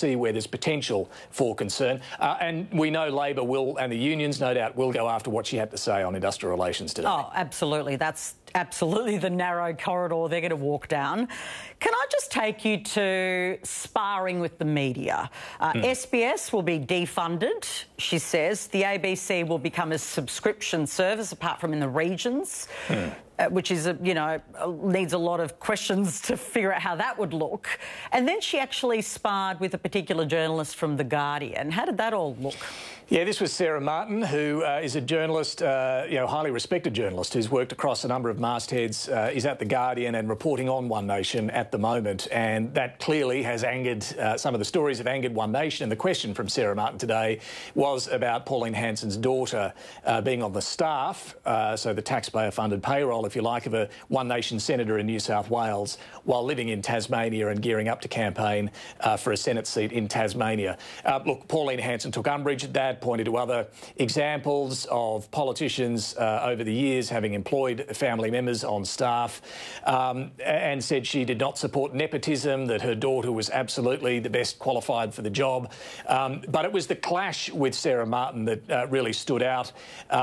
see where there's potential for concern. And we know Labor will, and the unions no doubt will go after what she had to say on industrial relations today. Oh, absolutely. That's absolutely the narrow corridor they're going to walk down. Can I just take you to sparring with the media? SBS will be defunded, she says. The ABC will become a subscription service, apart from in the regions, which is, needs a lot of questions to figure out how that would look. And then she actually sparred with a particular journalist from The Guardian. How did that all look? Yeah, this was Sarah Martin, who is a journalist, highly respected journalist who's worked across a number of mastheads, is at The Guardian and reporting on One Nation at the moment. And that clearly has angered, some of the stories have angered One Nation. And the question from Sarah Martin today was about Pauline Hanson's daughter being on the staff, so the taxpayer-funded payroll, if you like, of a One Nation senator in New South Wales while living in Tasmania and gearing up to campaign for a Senate seat in Tasmania. Look, Pauline Hanson took umbrage at that, pointed to other examples of politicians over the years having employed family members on staff, and said she did not support nepotism, that her daughter was absolutely the best qualified for the job. But it was the clash with Sarah Martin that really stood out.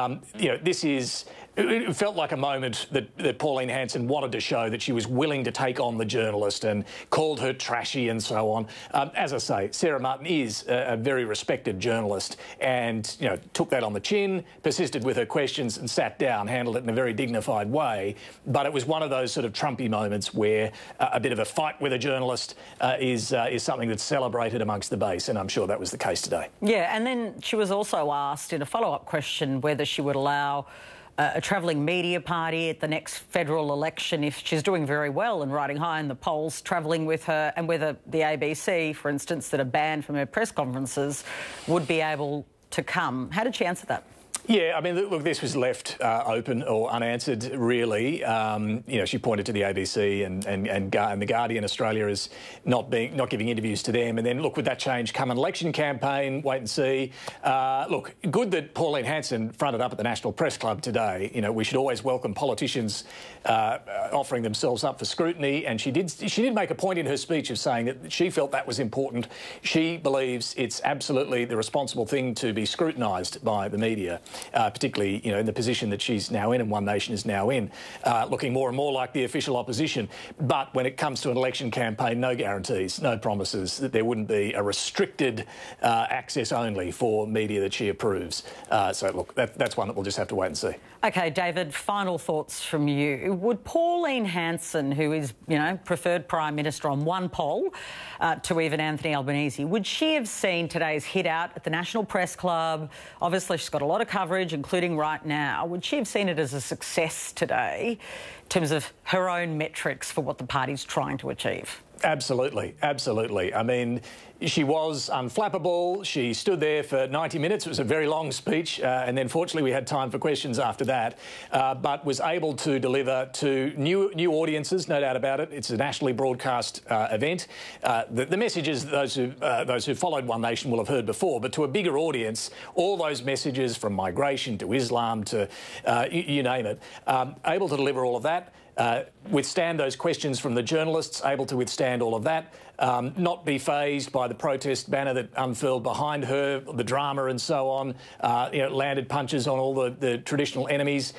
It felt like a moment that Pauline Hanson wanted to show that she was willing to take on the journalist and called her trashy and so on. As I say, Sarah Martin is a very respected journalist and, took that on the chin, persisted with her questions and sat down, handled it in a very dignified way. But it was one of those sort of Trumpy moments where a bit of a fight with a journalist is something that's celebrated amongst the base, and I'm sure that was the case today. Yeah, and then she was also asked in a follow-up question whether she would allow a travelling media party at the next federal election if she's doing very well and riding high in the polls, travelling with her, and whether the ABC, for instance, that are banned from her press conferences, would be able to come. How did she answer that? Yeah, I mean, look, this was left open or unanswered, really. She pointed to the ABC and The Guardian Australia as not giving interviews to them. And then, look, would that change come an election campaign? Wait and see. Look, good that Pauline Hanson fronted up at the National Press Club today. We should always welcome politicians offering themselves up for scrutiny. And she did make a point in her speech of saying that she felt that was important. She believes it's absolutely the responsible thing to be scrutinised by the media. Particularly, in the position that she's now in and One Nation is now in, looking more and more like the official opposition. But when it comes to an election campaign, no guarantees, no promises that there wouldn't be a restricted access only for media that she approves. So, look, that's one that we'll just have to wait and see. OK, David, final thoughts from you. Would Pauline Hanson, who is, preferred Prime Minister on one poll to even Anthony Albanese, would she have seen today's hit out at the National Press Club? Obviously, she's got a lot of coverage, including right now. Would she have seen it as a success today in terms of her own metrics for what the party's trying to achieve? Absolutely, absolutely. I mean, she was unflappable. She stood there for 90 minutes. It was a very long speech, and then fortunately we had time for questions after that, but was able to deliver to new audiences, no doubt about it. It's a nationally broadcast event. The messages those who followed One Nation will have heard before, but to a bigger audience, all those messages from migration to Islam to you name it, able to deliver all of that. Withstand those questions from the journalists, able to withstand all of that, not be fazed by the protest banner that unfurled behind her, the drama and so on, landed punches on all the traditional enemies.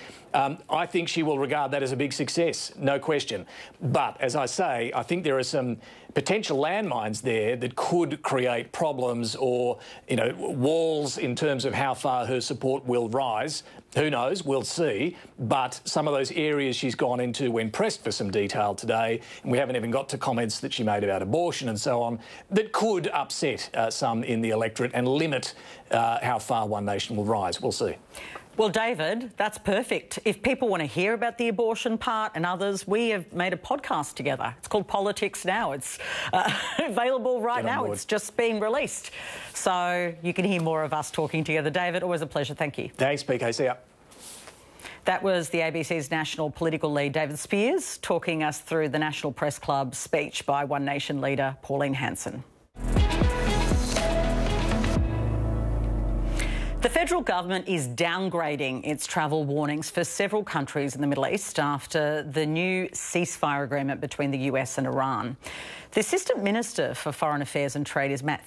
I think she will regard that as a big success, no question. But, as I say, I think there are some potential landmines there that could create problems or, walls in terms of how far her support will rise. Who knows? We'll see. But some of those areas she's gone into when pressed for some detail today, and we haven't even got to comments that she made about abortion and so on, that could upset some in the electorate and limit how far One Nation will rise. We'll see. Well, David, that's perfect. If people want to hear about the abortion part and others, we have made a podcast together. It's called Politics Now. It's available right now. It's just been released. So you can hear more of us talking together. David, always a pleasure. Thank you. Thanks, PK. See ya. That was the ABC's national political lead, David Spears, talking us through the National Press Club speech by One Nation leader Pauline Hanson. The federal government is downgrading its travel warnings for several countries in the Middle East after the new ceasefire agreement between the US and Iran. The Assistant Minister for Foreign Affairs and Trade is Matt